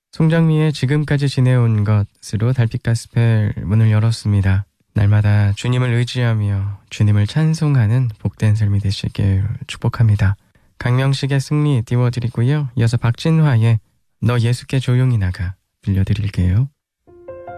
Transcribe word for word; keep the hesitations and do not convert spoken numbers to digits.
송정미의 지금까지 지내온 것으로 달빛 가스펠 문을 열었습니다. 날마다 주님을 의지하며 주님을 찬송하는 복된 삶이 되시길 축복합니다. 강명식의 승리 띄워드리고요. 이어서 박진화의 너 예수께 조용히 나가 들려드릴게요.